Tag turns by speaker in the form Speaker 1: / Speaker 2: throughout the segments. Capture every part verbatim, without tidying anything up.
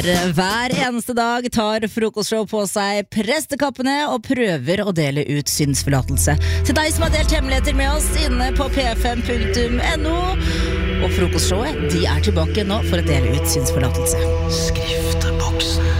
Speaker 1: Hver eneste dag tar Frokostshow på seg prestekappene og prøver å dele ut synsforlatelse. Til deg som har delt hemmeligheter med oss inne på p fem punktum no. Og Frokostshowet, de er tilbake nå for å dele ut synsforlatelse.
Speaker 2: Skrifteboksen.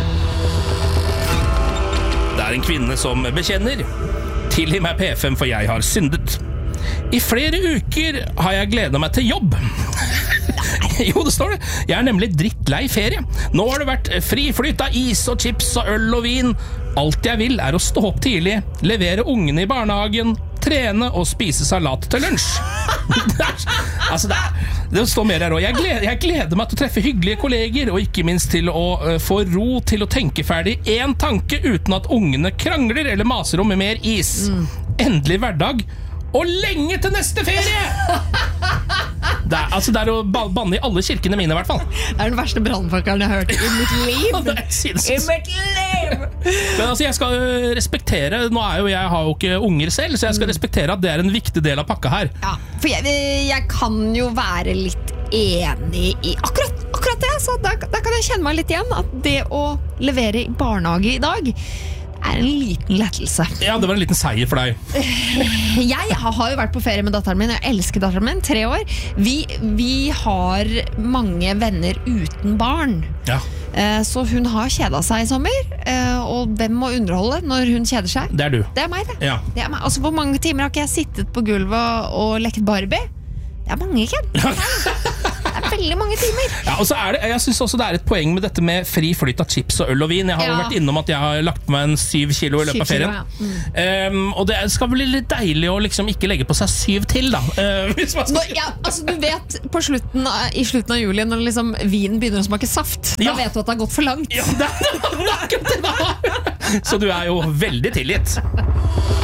Speaker 2: Det er en kvinne som bekjenner. Tilgi meg P fem, for jeg har syndet. I flere uker har jeg gledet meg til jobb. Jo, det står det. Jeg er nemlig drittlei ferie. Nå har det vært fri flyt av is og chips og øl og vin. Alt jeg vil er å stå opp tidlig, levere ungene i barnehagen, trene og spise salat til lunsj. Det, er, altså det, er, det står mer her også. Jeg gleder, jeg gleder meg til å treffe hyggelige kolleger, og ikke minst til å uh, få ro til å tenke ferdig en tanke uten at ungene krangler eller maser om mer is. Mm. Endelig hverdag, og lenge til neste ferie! Det er, altså, det er å banne i alle kirkene mine, i hvert fall.
Speaker 3: Det er den verste brannfakkeren jeg har hørt i mitt liv. I mitt liv!
Speaker 2: Men altså, jeg skal respektere. Nå er jo jeg har jo ikke unger selv, så jeg skal respektere at det er en viktig del av pakka her.
Speaker 3: Ja, for jeg, jeg kan jo være litt enig i akkurat, akkurat det. Så da, da kan jeg kjenne meg litt igjen at det å levere i barnehage i dag er en liten lettelse.
Speaker 2: Ja, det var en liten seier for deg.
Speaker 3: Jeg har jo vært på ferie med datteren min. Jeg elsker datteren min, tre år. Vi, vi har mange venner uten barn.
Speaker 2: Ja.
Speaker 3: Så hun har kjedet seg i sommer. Og hvem må underholde når hun kjeder seg?
Speaker 2: Det er du.
Speaker 3: Det er meg, det.
Speaker 2: Ja.
Speaker 3: Det er meg. Altså, hvor mange timer har ikke jeg sittet på gulvet og lekt Barbie? Det er mange, Ken. Det er veldig mange timer.
Speaker 2: Ja, og så er det, jeg synes også det er et poeng med dette med fri flyt av chips og øl og vin. Jeg har jo
Speaker 3: Ja.
Speaker 2: vært innom at jeg har lagt meg en syv kilo i løpet av
Speaker 3: Syv kilo,
Speaker 2: ferien.
Speaker 3: ja. Mm.
Speaker 2: Um, og det skal bli litt deilig å liksom ikke legge på seg syv til, da. Uh, hvis man skal...
Speaker 3: Når, ja, altså, du vet på slutten av, i slutten av juli, når liksom vinen begynner å smake saft,
Speaker 2: Ja.
Speaker 3: da vet du at det har gått for langt.
Speaker 2: Ja, det er akkurat det da. Så du er jo veldig tilgitt.